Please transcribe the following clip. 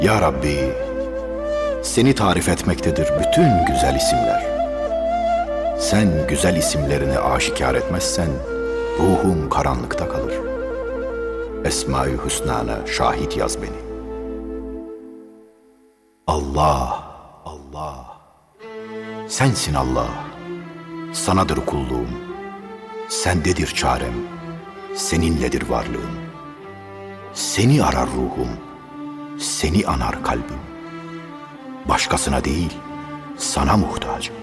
Ya Rabbi, seni tarif etmektedir bütün güzel isimler. Sen güzel isimlerini aşikar etmezsen, ruhum karanlıkta kalır. Esma-i Hüsna'na şahit yaz beni. Allah, Allah, sensin Allah, sanadır kulluğum, sendedir çarem, seninledir varlığım. Seni arar ruhum, seni anar kalbim. Başkasına değil, sana muhtacım.